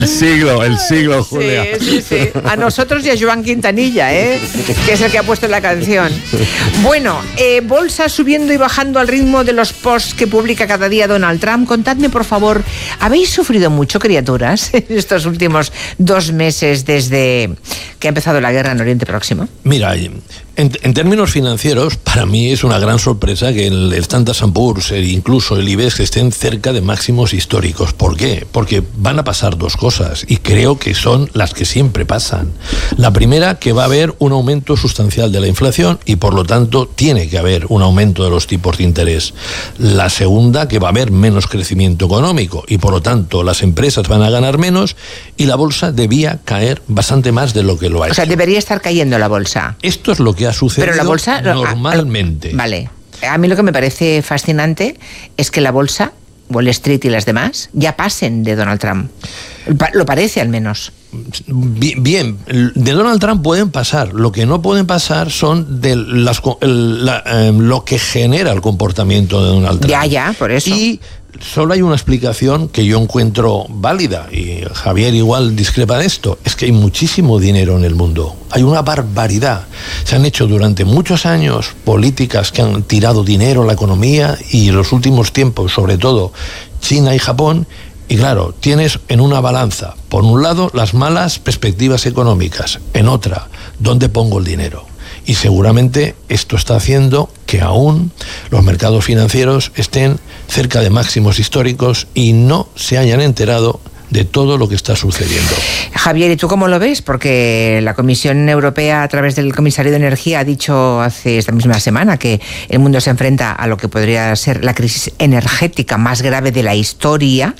El siglo, Julia. Sí. A nosotros y a Joan Quintanilla, que es el que ha puesto la canción. Bueno, bolsa subiendo y bajando al ritmo de los posts que publica cada día Donald Trump. Contadme, por favor, ¿habéis sufrido mucho, criaturas, en estos últimos 2 meses desde que ha empezado la guerra en Oriente Próximo? Mira, en términos financieros, para mí es una gran sorpresa que el Standard & Poor's e incluso el IBEX estén cerca de máximos históricos. ¿Por qué? Porque van a pasar 2 cosas, y creo que son las que siempre pasan. La primera, que va a haber un aumento sustancial de la inflación y por lo tanto tiene que haber un aumento de los tipos de interés. La segunda, que va a haber menos crecimiento económico y por lo tanto las empresas van a ganar menos y la bolsa debía caer bastante más de lo que lo ha hecho. O sea, debería estar cayendo la bolsa. Esto es lo que ha sucedido. Pero la bolsa, normalmente. Vale. A mí lo que me parece fascinante es que la bolsa, Wall Street y las demás, ya pasen de Donald Trump. Lo parece, al menos. Bien, de Donald Trump pueden pasar. Lo que no pueden pasar son de lo que genera el comportamiento de Donald Trump. Ya, por eso. Y solo hay una explicación que yo encuentro válida, y Javier igual discrepa de esto, es que hay muchísimo dinero en el mundo. Hay una barbaridad. Se han hecho durante muchos años políticas que han tirado dinero a la economía, y en los últimos tiempos, sobre todo China y Japón. Y claro, tienes en una balanza, por un lado, las malas perspectivas económicas, en otra, ¿dónde pongo el dinero? Y seguramente esto está haciendo que aún los mercados financieros estén cerca de máximos históricos y no se hayan enterado de todo lo que está sucediendo. Javier, ¿y tú cómo lo ves? Porque la Comisión Europea, a través del Comisario de Energía, ha dicho hace esta misma semana que el mundo se enfrenta a lo que podría ser la crisis energética más grave de la historia.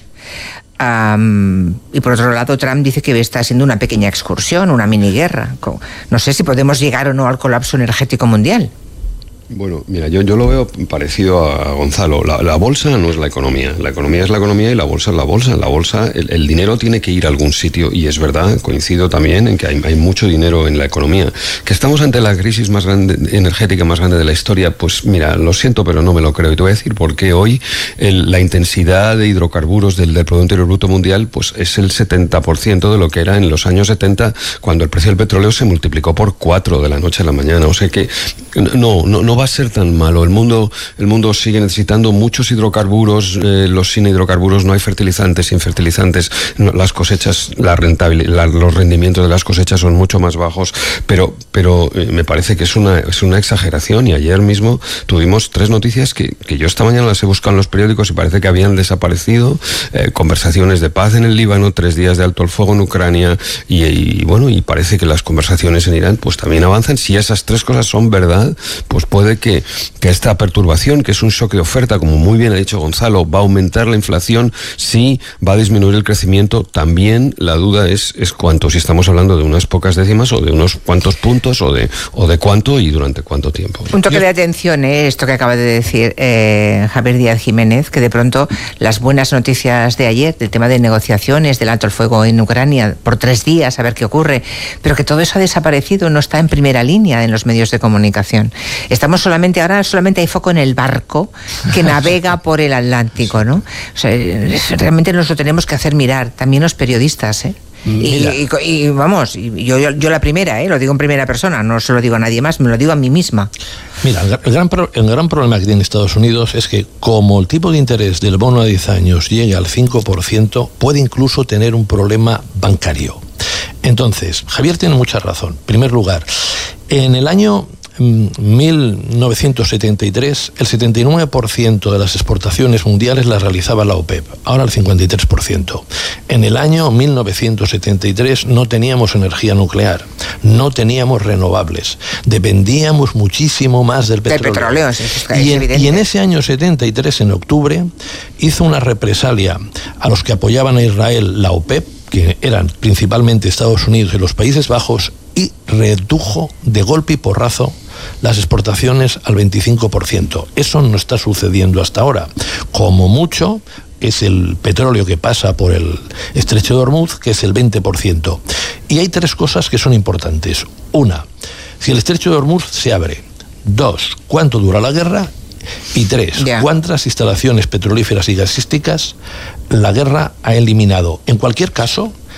Y por otro lado, Trump dice que está haciendo una pequeña excursión, una mini guerra. No sé si podemos llegar o no al colapso energético mundial. Bueno, mira, yo lo veo parecido a Gonzalo. La bolsa no es la economía es la economía y la bolsa es la bolsa. La bolsa, el dinero tiene que ir a algún sitio, y es verdad, coincido también en que hay mucho dinero en la economía. Que estamos ante la crisis más grande, energética más grande de la historia, pues mira, lo siento, pero no me lo creo. Y te voy a decir por qué hoy la intensidad de hidrocarburos del Producto Interior Bruto mundial pues es el 70% de lo que era en los años 70, cuando el precio del petróleo se multiplicó por 4 de la noche a la mañana. O sea que no va a ser tan malo. El mundo sigue necesitando muchos hidrocarburos. Los sin hidrocarburos no hay fertilizantes. Sin fertilizantes las cosechas, los rendimientos de las cosechas son mucho más bajos. Pero me parece que es una exageración. Y ayer mismo tuvimos 3 noticias que yo esta mañana las he buscado en los periódicos y parece que habían desaparecido. Conversaciones de paz en el Líbano, 3 días de alto el fuego en Ucrania, y parece que las conversaciones en Irán pues también avanzan. Si esas 3 cosas son verdad, pues puede que esta perturbación, que es un shock de oferta, como muy bien ha dicho Gonzalo, va a aumentar la inflación, sí, va a disminuir el crecimiento. También la duda es cuánto, si estamos hablando de unas pocas décimas o de unos cuantos puntos o de cuánto y durante cuánto tiempo. Un toque de atención, esto que acaba de decir Javier Díaz Jiménez, que de pronto las buenas noticias de ayer, del tema de negociaciones, del alto el fuego en Ucrania, por 3 días, a ver qué ocurre, pero que todo eso ha desaparecido, no está en primera línea en los medios de comunicación. Ahora solamente hay foco en el barco que navega por el Atlántico, ¿no? O sea, realmente nos lo tenemos que hacer mirar, también los periodistas, Y vamos, yo la primera, lo digo en primera persona, no se lo digo a nadie más, me lo digo a mí misma. Mira, el gran problema que tiene Estados Unidos es que, como el tipo de interés del bono a 10 años llegue al 5%, puede incluso tener un problema bancario. Entonces, Javier tiene mucha razón. En primer lugar, en el año 1973, el 79% de las exportaciones mundiales las realizaba la OPEP, ahora el 53%. En el año 1973 no teníamos energía nuclear, no teníamos renovables, dependíamos muchísimo más del petróleo. Y en ese año 73, en octubre, hizo una represalia a los que apoyaban a Israel, la OPEP, que eran principalmente Estados Unidos y los Países Bajos, y redujo de golpe y porrazo las exportaciones al 25%. Eso no está sucediendo hasta ahora. Como mucho es el petróleo que pasa por el estrecho de Hormuz, que es el 20%. Y hay 3 cosas que son importantes. 1, si el estrecho de Hormuz se abre. 2, ¿cuánto dura la guerra? Y 3, ¿cuántas instalaciones petrolíferas y gasísticas la guerra ha eliminado? En cualquier caso,